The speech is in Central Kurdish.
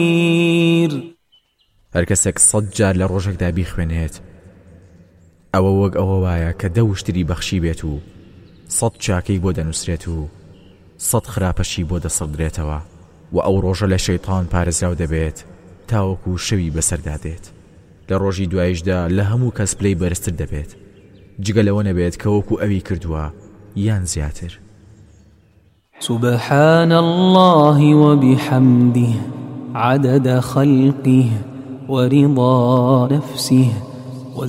هەر کەسێک 100 جار لە ڕۆژێکدا بیخوێنێت ئەوە وەک ئەوە وایە کە 10 وشتری بەخشی بێت و 100 چاکەی بۆ دەنووسرێت و 100 خراپەشی بۆ دەسەڵدرێتەوە و ئەو ڕۆژە لە شەیطان پارێزراو دەبێت تاوەکو شەوی بەسەردا دێت. لە ڕۆژی دوایشدا لە هەموو کەس پلەی بەرزتر دەبێت جگە لەوە نەبێت کە وەکو ئەوی کردووە یان زیاتر. سبحان الله وبحمده عدد خلقه ورضا نفسه